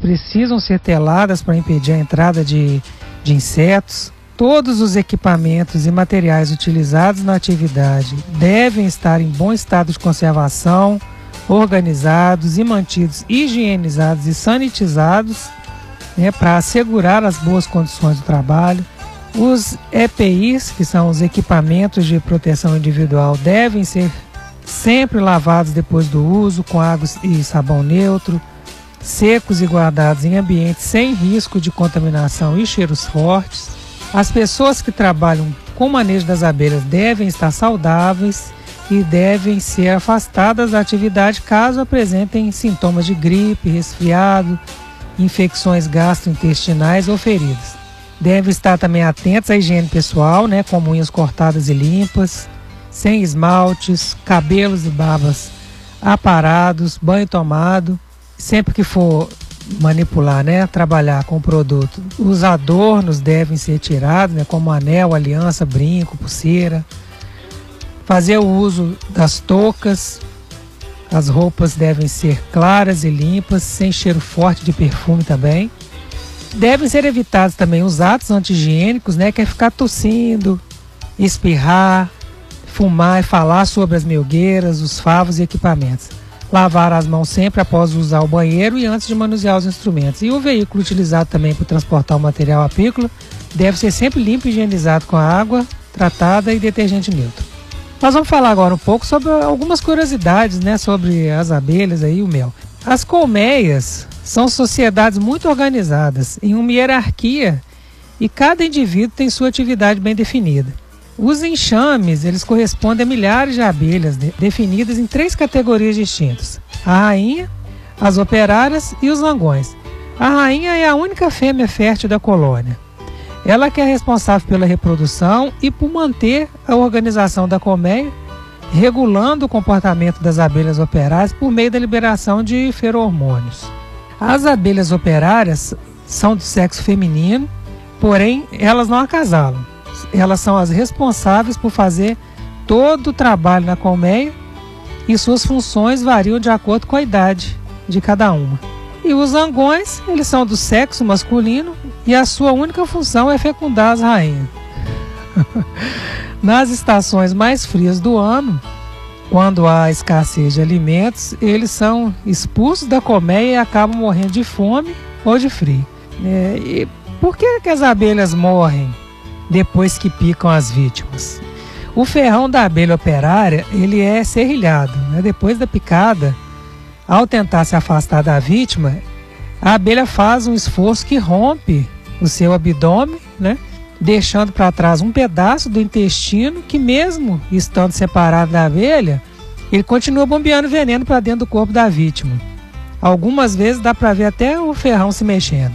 precisam ser teladas para impedir a entrada de insetos. Todos os equipamentos e materiais utilizados na atividade devem estar em bom estado de conservação, organizados e mantidos higienizados e sanitizados, para assegurar as boas condições do trabalho. Os EPIs, que são os equipamentos de proteção individual, devem ser sempre lavados depois do uso com água e sabão neutro, secos e guardados em ambientes sem risco de contaminação e cheiros fortes. As pessoas que trabalham com o manejo das abelhas devem estar saudáveis e devem ser afastadas da atividade caso apresentem sintomas de gripe, resfriado, infecções gastrointestinais ou feridas. Devem estar também atentos à higiene pessoal, com unhas cortadas e limpas, sem esmaltes, cabelos e barbas aparados, banho tomado. Sempre que for manipular, trabalhar com o produto, os adornos devem ser tirados, como anel, aliança, brinco, pulseira. Fazer o uso das toucas. As roupas devem ser claras e limpas, sem cheiro forte de perfume também. Devem ser evitados também os atos anti-higiênicos, que é ficar tossindo, espirrar, fumar e falar sobre as melgueiras, os favos e equipamentos. Lavar as mãos sempre após usar o banheiro e antes de manusear os instrumentos. E o veículo utilizado também para transportar o material apícola deve ser sempre limpo e higienizado com água tratada e detergente neutro. Nós vamos falar agora um pouco sobre algumas curiosidades, sobre as abelhas e o mel. As colmeias são sociedades muito organizadas em uma hierarquia e cada indivíduo tem sua atividade bem definida. Os enxames, eles correspondem a milhares de abelhas definidas em 3 categorias distintas: a rainha, as operárias e os zangões. A rainha é a única fêmea fértil da colônia. Ela que é responsável pela reprodução e por manter a organização da colmeia, regulando o comportamento das abelhas operárias por meio da liberação de feromônios. As abelhas operárias são do sexo feminino, porém elas não acasalam. Elas são as responsáveis por fazer todo o trabalho na colmeia e suas funções variam de acordo com a idade de cada uma. E os zangões, eles são do sexo masculino e a sua única função é fecundar as rainhas. Nas estações mais frias do ano, quando há escassez de alimentos, eles são expulsos da colmeia e acabam morrendo de fome ou de frio. E por que as abelhas morrem depois que picam as vítimas? O ferrão da abelha operária, ele é serrilhado, Depois da picada, ao tentar se afastar da vítima, a abelha faz um esforço que rompe o seu abdômen, deixando para trás um pedaço do intestino que, mesmo estando separado da abelha, ele continua bombeando veneno para dentro do corpo da vítima. Algumas vezes dá para ver até o ferrão se mexendo.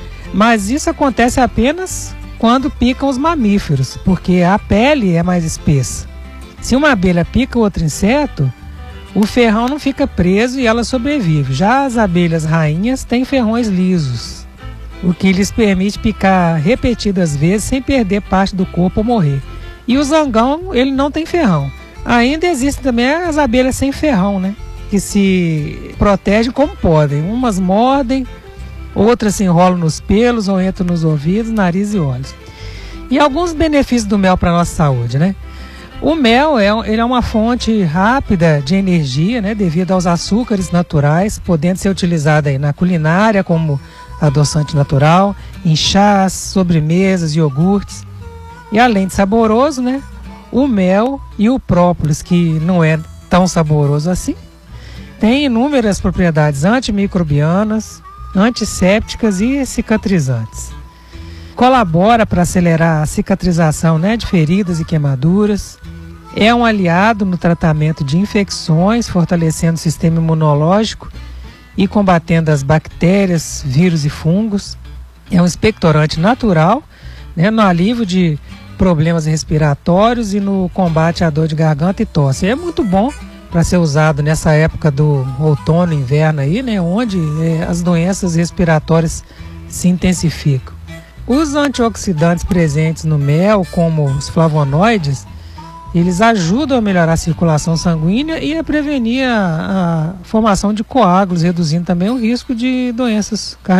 Mas isso acontece apenas quando picam os mamíferos, porque a pele é mais espessa. Se uma abelha pica outro inseto, o ferrão não fica preso e ela sobrevive. Já as abelhas rainhas têm ferrões lisos, o que lhes permite picar repetidas vezes sem perder parte do corpo ou morrer. E o zangão, ele não tem ferrão. Ainda existem também as abelhas sem ferrão, que se protegem como podem. Umas mordem, outras se enrolam nos pelos ou entram nos ouvidos, nariz e olhos. E alguns benefícios do mel para a nossa saúde, O mel ele é uma fonte rápida de energia, devido aos açúcares naturais, podendo ser utilizado aí na culinária como adoçante natural, em chás, sobremesas, iogurtes. E além de saboroso, o mel e o própolis, que não é tão saboroso assim, tem inúmeras propriedades antimicrobianas, antissépticas e cicatrizantes. Colabora para acelerar a cicatrização de feridas e queimaduras. É um aliado no tratamento de infecções, fortalecendo o sistema imunológico e combatendo as bactérias, vírus e fungos. É um expectorante natural, no alívio de problemas respiratórios e no combate à dor de garganta e tosse. É muito bom para ser usado nessa época do outono e inverno aí, onde as doenças respiratórias se intensificam. Os antioxidantes presentes no mel, como os flavonoides, eles ajudam a melhorar a circulação sanguínea e a prevenir a formação de coágulos, reduzindo também o risco de doenças cardiovasculares.